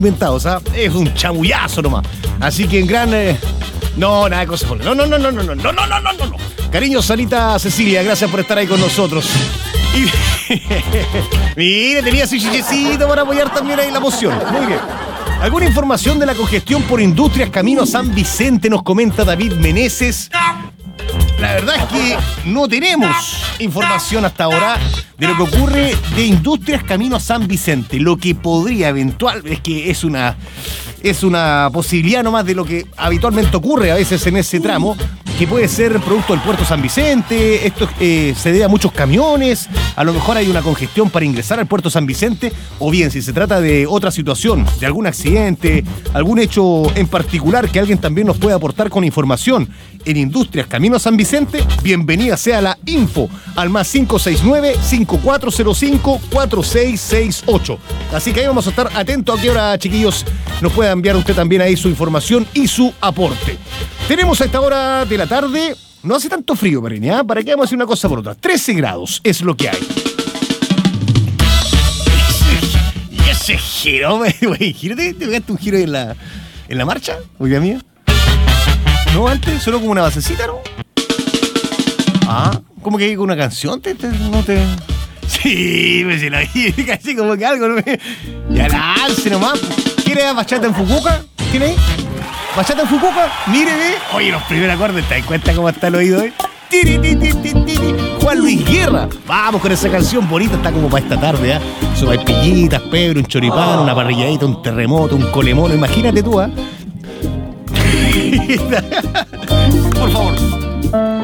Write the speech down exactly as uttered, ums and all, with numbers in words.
inventado, o sea, es un chamullazo nomás. Así que en gran... Eh, no, nada de cosas. No, no, no, no, no, no, no, no, no, no, no, no. Cariño, Sanita Cecilia, gracias por estar ahí con nosotros. Y... Mire, tenía su chichecito para apoyar también ahí la moción. Muy bien. ¿Alguna información de la congestión por Industrias Camino San Vicente? Nos comenta David Meneses. La verdad es que no tenemos información hasta ahora de lo que ocurre de Industrias Camino San Vicente. Lo que podría eventual es que es una, es una posibilidad nomás de lo que habitualmente ocurre a veces en ese tramo, que puede ser producto del puerto San Vicente. Esto eh, se debe a muchos camiones, a lo mejor hay una congestión para ingresar al puerto San Vicente, o bien si se trata de otra situación, de algún accidente, algún hecho en particular que alguien también nos pueda aportar con información en Industrias Camino San Vicente, bienvenida sea la info al más cinco seis nueve, cinco cuatro cero cinco, cuatro seis seis ocho. Así que ahí vamos a estar atentos a qué hora, chiquillos, nos pueda enviar usted también ahí su información y su aporte. Tenemos a esta hora de la tarde, no hace tanto frío, Pereña, ¿eh? ¿Para qué vamos a hacer una cosa por otra? trece grados es lo que hay. Y ese giro, güey, gírate, te pegaste un giro en la, en la marcha, oiga mía. No, antes, solo como una basecita, ¿no? Ah, como que con una canción, te, te, no te... Sí, pues si la vi, casi como que algo, ¿no? Ya lance nomás. ¿Quiere bachata en Fukuoka? ¿Tiene ahí? ¿Bachata en Fukuoka? Mire, ve. Oye, los primeros acordes, ¿te das cuenta cómo está el oído, eh? Tiri, tiri, tiri, tiri. Juan Luis Guerra. Vamos con esa canción bonita, está como para esta tarde, ¿ah? ¿eh? Sopaipillitas, pebre, un choripán, una parrilladita, un terremoto, un colemono. Imagínate tú, ¿ah? ¿eh? Por favor.